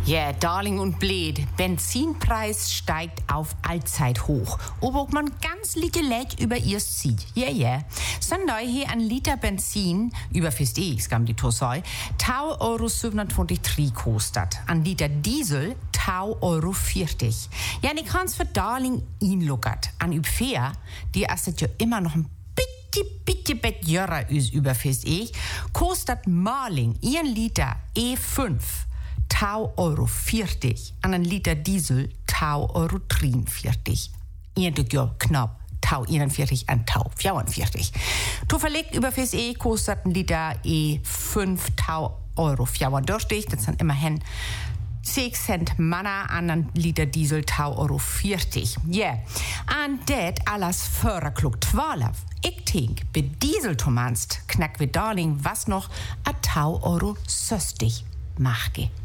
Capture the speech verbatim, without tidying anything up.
Ja, yeah, Darling und Blöd. Benzinpreis steigt auf Allzeithoch. Obwohl man ganz little Leid über ihr sieht. Ja, yeah, ja. Yeah. Sonntag hier ein Liter Benzin, über fünfzig, ich skam die Tossoi, zwei Euro siebenundzwanzig kostet. Ein Liter Diesel, zwei Euro vierzig. Ja, und ich kann's für Darling inlockert. An Übfair, die ist ja immer noch ein bitte, bitte, bitte jörer über fünfzig, kostet Marling, ein Liter E fünf. zwei Euro vierzig. An ein Liter Diesel zwei Euro dreiundvierzig. Eigentlich ja knapp zwei einundvierzig an zwei vierundvierzig. Du verlegt über fürs E kostet ein Liter E fünf zwei Euro vierundvierzig. Das sind immerhin sechs Cent Manna an ein Liter Diesel zwei Euro vierzig. Ja, yeah. An det alles Förder klug zwölf. Ich denk, bei Diesel Tomanst knack wir Darling was noch a zwei Euro sechzig mache.